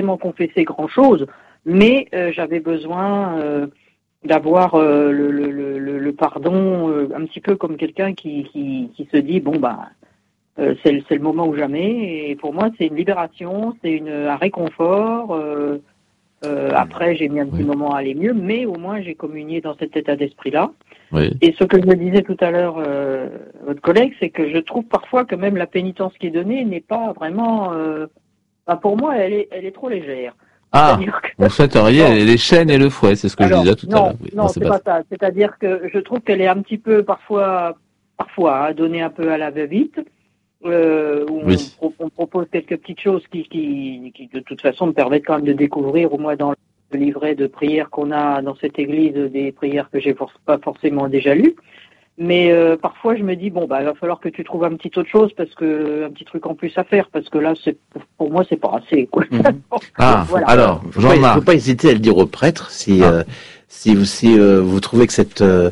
confessé grand-chose, mais j'avais besoin d'avoir le pardon un petit peu comme quelqu'un qui se dit bon bah c'est le moment ou jamais, et pour moi c'est une libération, c'est un réconfort. Après j'ai mis un petit moment à aller mieux, mais au moins j'ai communié dans cet état d'esprit-là. Oui. Et ce que je me disais tout à l'heure, votre collègue, c'est que je trouve parfois que même la pénitence qui est donnée n'est pas vraiment... pour moi, elle est trop légère. Ah, vous souhaiteriez les chaînes et le fouet, c'est ce que je disais tout à l'heure. Oui. Non, c'est pas ça. C'est-à-dire que je trouve qu'elle est un petit peu parfois donnée un peu à la va-vite, où on propose quelques petites choses qui de toute façon me permettent quand même de découvrir, au moins dans le livret de prières qu'on a dans cette église, des prières que j'ai pas forcément déjà lues. Mais parfois je me dis il va falloir que tu trouves un petit autre chose, parce que un petit truc en plus à faire, parce que là pour moi c'est pas assez quoi. Voilà. Alors il ne faut pas hésiter à le dire au prêtre si vous trouvez que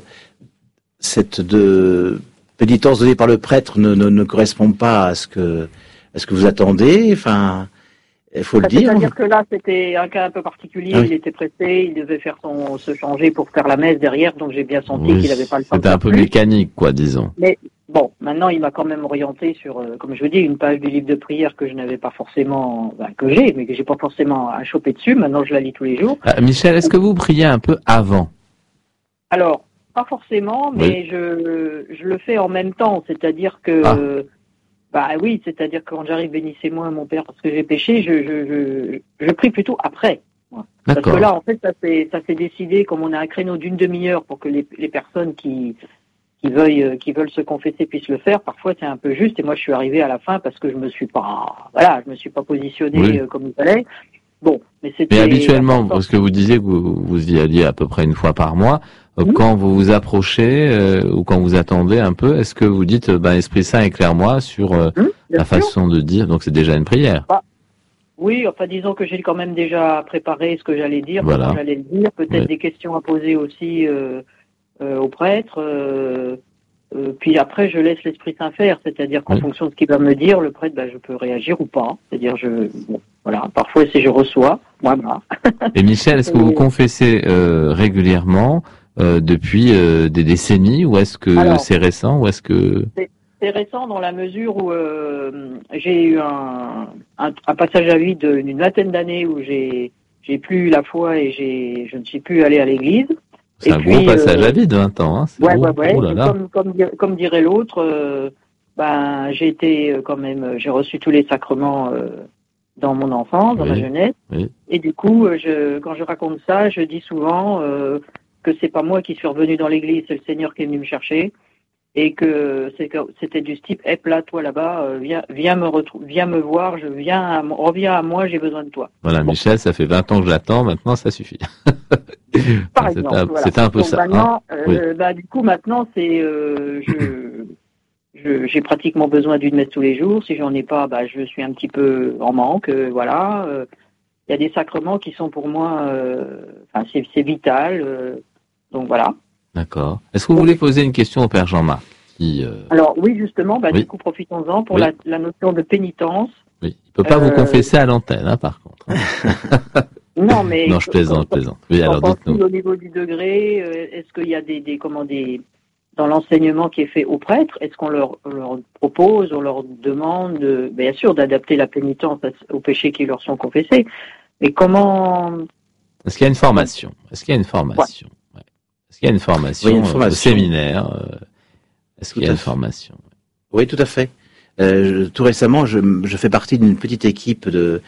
cette pénitence donnée par le prêtre ne correspond pas à ce que vous attendez. Enfin, il faut le dire. C'est-à-dire que là, c'était un cas un peu particulier. Il était pressé, il devait faire se changer pour faire la messe derrière, donc j'ai bien senti qu'il n'avait pas le temps. C'était un peu mécanique, quoi, disons. Mais bon, maintenant, il m'a quand même orienté sur, comme je vous dis, une page du livre de prière que je n'avais pas forcément, mais que j'ai pas forcément à choper dessus. Maintenant, je la lis tous les jours. Michel, est-ce que vous priez un peu avant? Alors, pas forcément, mais je le fais en même temps. C'est-à-dire que... oui, c'est-à-dire que quand j'arrive, bénissez-moi mon Père parce que j'ai péché, je prie plutôt après. Parce que là, en fait, ça s'est décidé, comme on a un créneau d'une demi-heure pour que les personnes qui veulent se confesser puissent le faire. Parfois, c'est un peu juste, et moi, je suis arrivé à la fin parce que je me suis pas positionné comme il fallait. Bon, mais c'était... Mais habituellement, parce que vous disiez que vous y alliez à peu près une fois par mois, quand vous vous approchez ou quand vous attendez un peu, est-ce que vous dites Esprit Saint éclaire-moi sur la façon de dire, donc c'est déjà une prière? Oui, enfin disons que j'ai quand même déjà préparé ce que j'allais dire, comment j'allais le dire, peut-être des questions à poser aussi au prêtre, puis après je laisse l'Esprit Saint faire, c'est-à-dire qu'en fonction de ce qu'il va me dire, le prêtre, je peux réagir ou pas, c'est-à-dire parfois si je reçois, voilà. Et Michel, est-ce que vous confessez régulièrement depuis des décennies, ou est-ce que c'est récent, ou est-ce que... C'est récent dans la mesure où j'ai eu un passage à vide d'une vingtaine d'années où j'ai plus la foi et je ne suis plus allé à l'église. C'est un gros passage à vide, 20 ans. Hein. Oh là là. Comme dirait l'autre, j'ai reçu tous les sacrements dans mon enfance, dans ma jeunesse. Oui. Et du coup, quand je raconte ça, je dis souvent que c'est pas moi qui suis revenu dans l'église, c'est le Seigneur qui est venu me chercher. Et que c'était du type, là, toi là-bas, viens me voir, reviens à moi, j'ai besoin de toi. Voilà, Michel, ça fait 20 ans que j'attends, maintenant ça suffit. Par exemple, c'était un peu ça. Maintenant, du coup, maintenant, c'est, j'ai pratiquement besoin d'une messe tous les jours. Si j'en ai pas, je suis un petit peu en manque. Il y a des sacrements qui sont pour moi, c'est vital. Donc voilà. D'accord. Est-ce que vous voulez poser une question au Père Jean-Marc Alors oui, justement, du coup, profitons-en pour la notion de pénitence. Oui, il peut pas vous confesser à l'antenne, par contre. Non, mais... Non, je plaisante. Oui, alors dites-nous. Au niveau du degré, est-ce qu'il y a dans l'enseignement qui est fait aux prêtres, est-ce qu'on leur propose, on leur demande, bien sûr, d'adapter la pénitence aux péchés qui leur sont confessés, mais comment... Est-ce qu'il y a une formation Est-ce qu'il y a une formation au séminaire Est-ce qu'il y a une formation? Oui, tout à fait. Tout récemment, je fais partie d'une petite équipe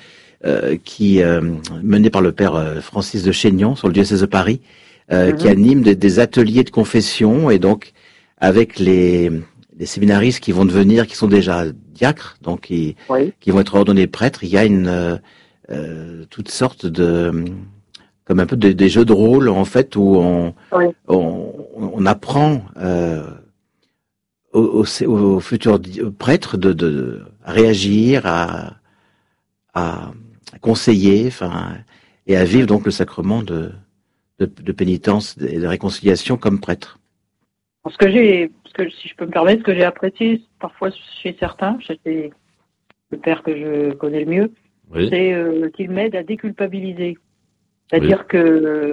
menée par le père Francis de Chénion sur le diocèse de Paris, qui anime des ateliers de confession, et donc avec les séminaristes qui vont devenir, qui sont déjà diacres, donc qui vont être ordonnés prêtres, il y a toutes sortes comme un peu des jeux de rôle, en fait, où on apprend aux futurs prêtres à réagir, à conseiller, et à vivre donc le sacrement de pénitence et de réconciliation comme prêtre. Si je peux me permettre, ce que j'ai apprécié parfois chez certains, c'était le père que je connais le mieux, c'est qu'il m'aide à déculpabiliser. C'est-à-dire que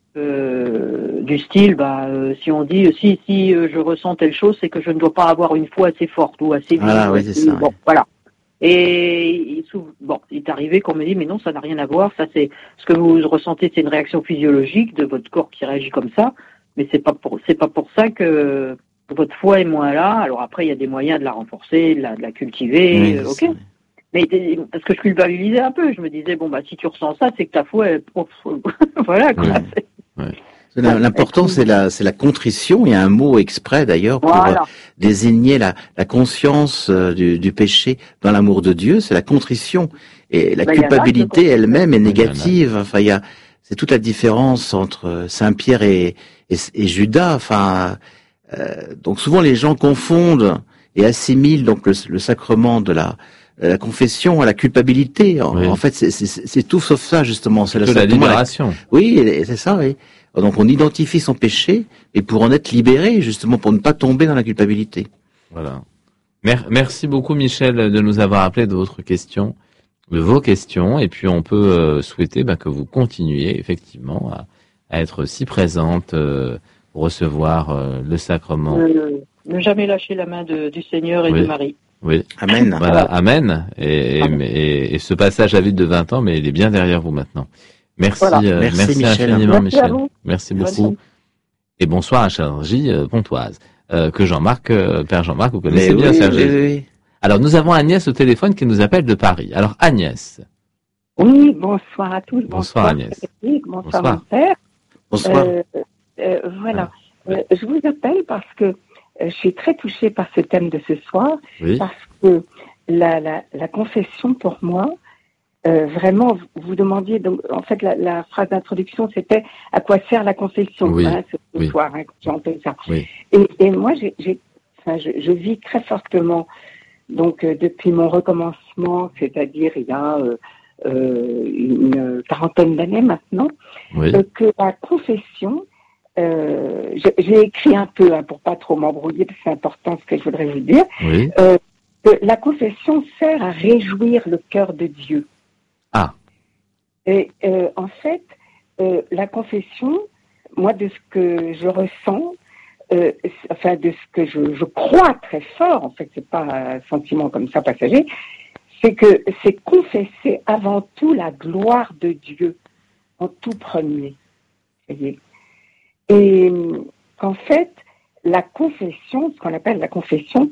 du style, si on dit si je ressens telle chose, c'est que je ne dois pas avoir une foi assez forte ou assez vive. Oui, c'est ça. Bon, voilà. Et il est arrivé qu'on me dit mais non, ça n'a rien à voir, ça c'est ce que vous ressentez, c'est une réaction physiologique de votre corps qui réagit comme ça, mais c'est pas pour ça que votre foi est moins là. Alors après il y a des moyens de la renforcer, de la cultiver, ok. Mais parce que je culpabilisais un peu, je me disais si tu ressens ça, c'est que ta foi est voilà quoi. L'important, c'est la contrition. Il y a un mot exprès d'ailleurs pour désigner la conscience du péché dans l'amour de Dieu. C'est la contrition. Et la culpabilité elle-même est négative. Enfin, c'est toute la différence entre Saint Pierre et Judas. Enfin, donc souvent les gens confondent et assimilent donc le sacrement de la confession à la culpabilité. En fait, c'est tout sauf ça justement. C'est la libération. Oui, c'est ça. Oui. Donc on identifie son péché et pour en être libéré, justement pour ne pas tomber dans la culpabilité. Voilà. Merci beaucoup Michel de nous avoir appelé de vos questions, et puis on peut souhaiter que vous continuiez effectivement à être si présente pour recevoir le sacrement. Ne jamais lâcher la main du Seigneur et de Marie. Oui. Amen. Voilà, amen. Et ce passage à vide de 20 ans, mais il est bien derrière vous maintenant. Merci, merci Michel. Infiniment, Michel. Merci beaucoup. Et bonsoir à Sergi Pontoise, que Père Jean-Marc, vous connaissez bien Sergi. Oui. Alors, nous avons Agnès au téléphone qui nous appelle de Paris. Alors, Agnès. Oui, bonsoir à tous. Bonsoir Agnès. Bonsoir mon père. Bonsoir. Voilà. Je vous appelle parce que je suis très touchée par ce thème de ce soir, parce que la confession pour moi, vraiment, vous demandiez, donc, en fait, la phrase d'introduction, c'était à quoi sert la confession, ce soir, quand j'ai entendu ça. Oui. Et moi, je vis très fortement, donc, depuis mon recommencement, c'est-à-dire il y a une quarantaine d'années maintenant, que la confession, j'ai écrit un peu, pour pas trop m'embrouiller, parce que c'est important ce que je voudrais vous dire, que la confession sert à réjouir le cœur de Dieu. Ah. Et en fait, la confession, moi, de ce que je ressens, de ce que je crois très fort, en fait, c'est pas un sentiment comme ça passager, c'est que c'est confesser avant tout la gloire de Dieu en tout premier. Voyez. Et qu'en fait, la confession, ce qu'on appelle la confession,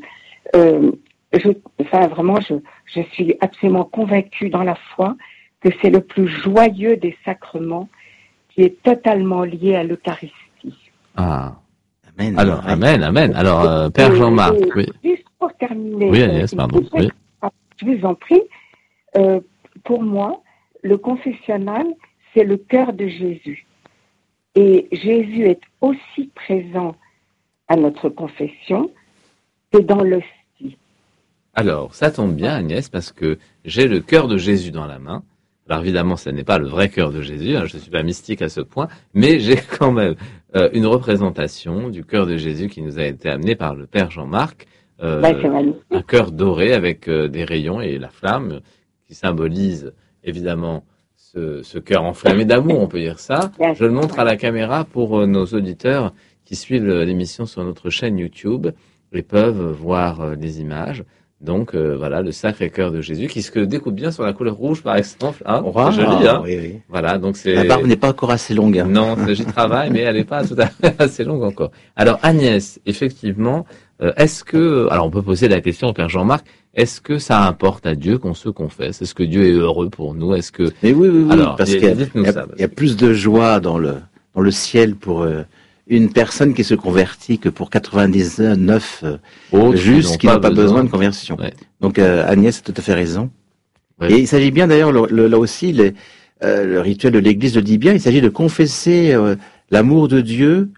je suis absolument convaincue dans la foi que c'est le plus joyeux des sacrements qui est totalement lié à l'Eucharistie. Ah. Amen. Alors, amen. Alors, Père Jean-Marc. Juste pour terminer. Oui, Agnès, pardon. Oui. Je vous en prie. Pour moi, le confessionnal, c'est le cœur de Jésus. Et Jésus est aussi présent à notre confession que dans l'hostie. Alors, ça tombe bien, Agnès, parce que j'ai le cœur de Jésus dans la main. Alors évidemment, ce n'est pas le vrai cœur de Jésus, je ne suis pas mystique à ce point, mais j'ai quand même une représentation du cœur de Jésus qui nous a été amené par le Père Jean-Marc, un cœur doré avec des rayons et la flamme qui symbolise évidemment ce cœur enflammé d'amour, on peut dire ça. Je le montre à la caméra pour nos auditeurs qui suivent l'émission sur notre chaîne YouTube et peuvent voir les images. Donc voilà, le Sacré-Cœur de Jésus qui se découpe bien sur la couleur rouge par exemple. C'est joli, hein. Oui. Voilà, donc c'est. La barbe n'est pas encore assez longue. Hein. Non, j'y travaille, mais elle n'est pas tout à fait assez longue encore. Alors Agnès, effectivement, est-ce que, alors on peut poser la question au Père Jean-Marc, est-ce que ça importe à Dieu qu'on se confesse? Est-ce que Dieu est heureux pour nous? Est-ce que? Mais oui, alors, parce qu'il y a plus de joie dans le ciel pour une personne qui se convertit que pour 99 justes qui n'ont pas besoin de conversion. Ouais. Donc Agnès a tout à fait raison. Ouais. Et il s'agit bien d'ailleurs, là aussi, le rituel de l'Église le dit bien, il s'agit de confesser l'amour de Dieu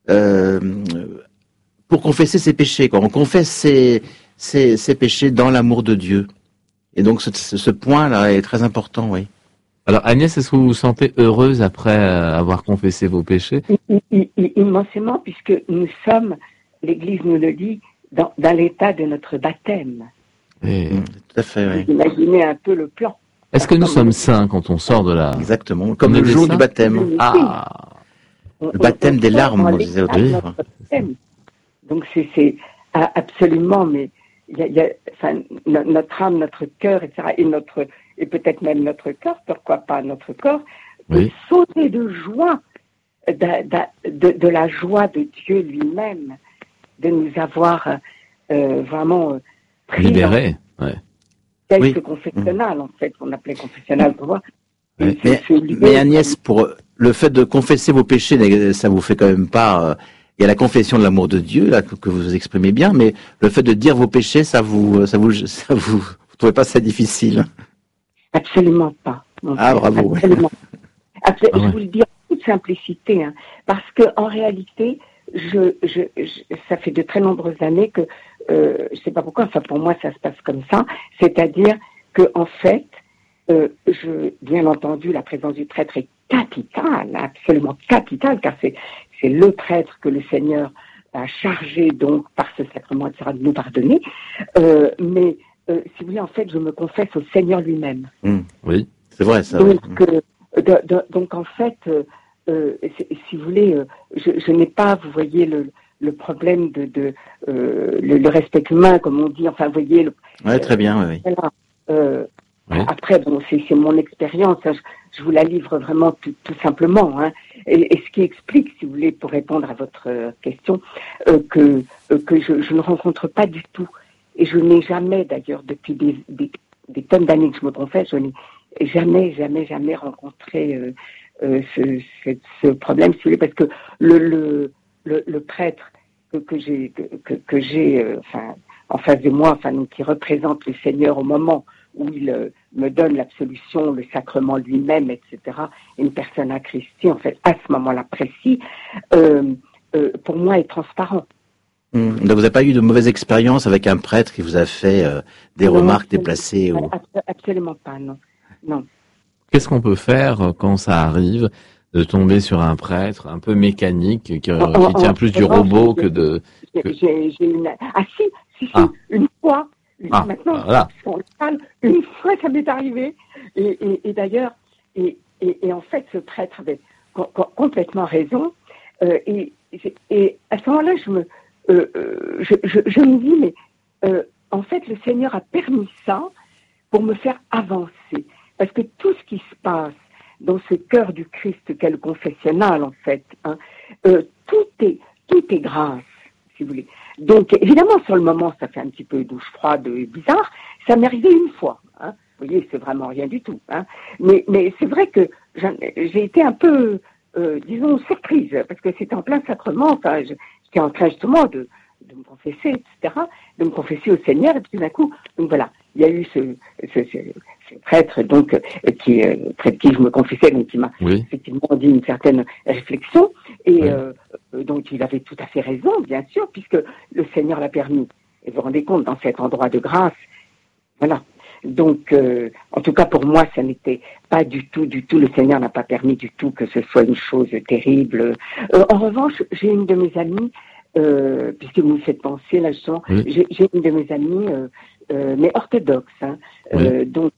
pour confesser ses péchés. On confesse ses péchés dans l'amour de Dieu. Et donc ce point-là est très important, oui. Alors Agnès, est-ce que vous vous sentez heureuse après avoir confessé vos péchés? Immensément, puisque nous sommes, l'Église nous le dit, dans l'état de notre baptême. Tout à fait, oui. Vous imaginez un peu le plan. Est-ce que nous sommes saints quand on sort de la... Exactement, comme le jour du baptême. Ah, le baptême des larmes, on disait au livre. Donc c'est absolument, mais enfin, notre âme, notre cœur, etc., et peut-être même notre corps, pourquoi pas notre corps, oui. Sauter de joie, de la joie de Dieu lui-même, de nous avoir vraiment libérés. Texte confessionnal, en fait, qu'on appelait confessionnal pour voir. Oui. Mais Agnès, pour le fait de confesser vos péchés, ça vous fait quand même pas... il y a la confession de l'amour de Dieu, là, que vous exprimez bien, mais le fait de dire vos péchés, vous trouvez pas ça difficile? Absolument pas. Bravo. Absolument. Je vous le dis en toute simplicité, hein, parce que en réalité, ça fait de très nombreuses années que je sais pas pourquoi, enfin pour moi ça se passe comme ça, c'est-à-dire que en fait, bien entendu, la présence du prêtre est capitale, absolument capitale, car c'est le prêtre que le Seigneur a chargé donc par ce sacrement, etc., de nous pardonner. Mais si vous voulez, en fait, je me confesse au Seigneur lui-même. Oui, c'est vrai ça. Donc en fait, si vous voulez, je n'ai pas, vous voyez, le problème de le respect humain, comme on dit. Enfin, vous voyez. Oui, très bien. Oui. Voilà. Après, bon, c'est mon expérience. Hein, je vous la livre vraiment tout simplement. Hein, et ce qui explique, si vous voulez, pour répondre à votre question, que je ne rencontre pas du tout, et je n'ai jamais, d'ailleurs, depuis des tonnes d'années que je me confesse, je n'ai jamais rencontré ce problème, si vous voulez, parce que le prêtre que j'ai en face de moi, donc qui représente le Seigneur au moment où il me donne l'absolution, le sacrement lui-même, etc., une personne à Christi, en fait, à ce moment-là précis, pour moi, est transparent. Donc vous n'avez pas eu de mauvaise expérience avec un prêtre qui vous a fait des remarques déplacées Absolument pas, non. Qu'est-ce qu'on peut faire quand ça arrive de tomber sur un prêtre un peu mécanique qui tient plus du robot que de... Une fois, maintenant, voilà. une fois ça m'est arrivé, et d'ailleurs, et en fait, ce prêtre avait complètement raison, et à ce moment-là, je me dis, mais en fait, le Seigneur a permis ça pour me faire avancer, parce que tout ce qui se passe dans ce cœur du Christ qu'est le confessionnal, en fait, hein, tout est grâce, si vous voulez. Donc, évidemment, sur le moment, ça fait un petit peu douche froide et bizarre. Ça m'est arrivé une fois. Hein. Vous voyez, c'est vraiment rien du tout. Hein. Mais c'est vrai que j'ai été un peu, disons, surprise, parce que c'était en plein sacrement. Enfin, j'étais en train justement de me confesser, etc., de me confesser au Seigneur, et puis tout d'un coup, donc voilà, il y a eu ce prêtre, donc, près de qui je me confessais, donc qui m'a effectivement dit une certaine réflexion, et donc il avait tout à fait raison, bien sûr, puisque le Seigneur l'a permis. Et vous vous rendez compte, dans cet endroit de grâce, voilà. Donc, en tout cas pour moi, ça n'était pas du tout, le Seigneur n'a pas permis du tout que ce soit une chose terrible. En revanche, j'ai une de mes amies, puisque vous me faites penser là justement, j'ai une de mes amies, mais orthodoxe, hein, donc,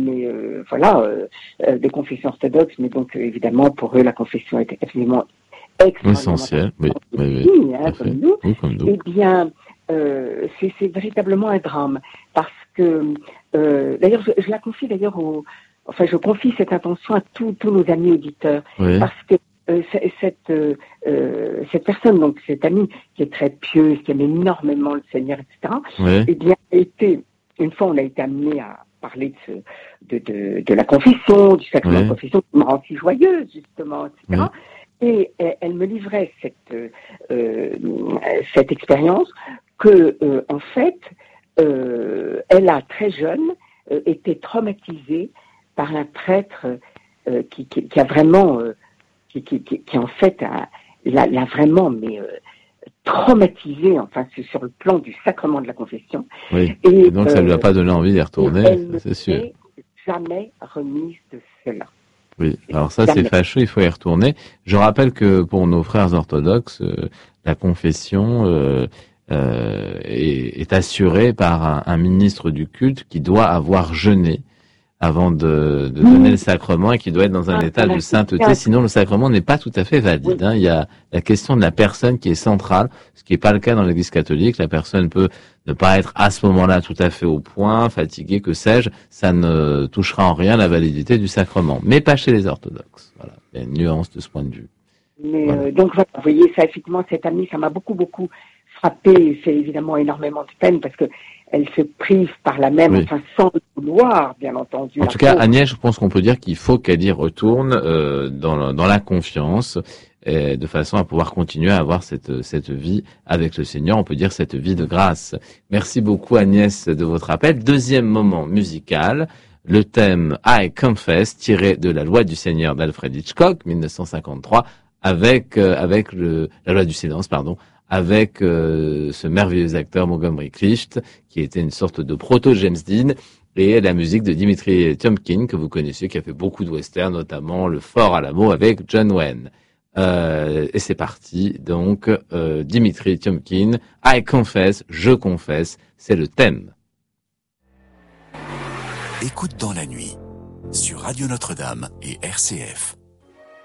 de confession orthodoxe, mais donc évidemment pour eux la confession était absolument essentielle, comme nous. Eh bien, c'est véritablement un drame, parce que d'ailleurs je la confie d'ailleurs je confie cette intention à tous nos amis auditeurs, parce que cette personne, donc cette amie qui est très pieuse, qui aime énormément le Seigneur, etc., eh bien, une fois on a été amené à parler de la confession, du sacrement de confession, qui me rend si joyeuse, justement, etc. Et elle me livrait cette expérience que, en fait, elle a très jeune été traumatisée par un prêtre qui a vraiment, qui en fait l'a vraiment, mais traumatisée, enfin, sur le plan du sacrement de la confession. Et donc ça ne lui a pas donné envie d'y retourner, c'est sûr. Elle ne s'est jamais remise de cela. Oui, alors ça c'est fâcheux, il faut y retourner. Je rappelle que pour nos frères orthodoxes, la confession est assurée par un ministre du culte qui doit avoir jeûné avant de donner le sacrement et qui doit être dans un état de sainteté, sinon le sacrement n'est pas tout à fait valide. Il y a la question de la personne qui est centrale, ce qui n'est pas le cas dans l'Église catholique. La personne peut ne pas être à ce moment-là tout à fait au point, fatiguée, que sais-je, ça ne touchera en rien la validité du sacrement, mais pas chez les orthodoxes. Voilà, il y a une nuance de ce point de vue. Mais voilà. Donc voilà, vous voyez, ça effectivement, cette amie, ça m'a beaucoup frappé. C'est évidemment énormément de peine parce que elle se prive par la même, enfin sans le vouloir, bien entendu. En tout cas, Agnès, je pense qu'on peut dire qu'il faut qu'elle y retourne dans la confiance, de façon à pouvoir continuer à avoir cette vie avec le Seigneur. On peut dire cette vie de grâce. Merci beaucoup Agnès de votre appel. Deuxième moment musical. Le thème I Confess, tiré de La Loi du Seigneur d'Alfred Hitchcock, 1953, avec la Loi du silence, avec ce merveilleux acteur Montgomery Clift, qui était une sorte de proto-James Dean, et la musique de Dimitri Tiomkin, que vous connaissez, qui a fait beaucoup de westerns, notamment Le Fort Alamo avec John Wayne. Et c'est parti, donc Dimitri Tiomkin, I Confess, je confesse, c'est le thème. Écoute dans la nuit, sur Radio Notre-Dame et RCF.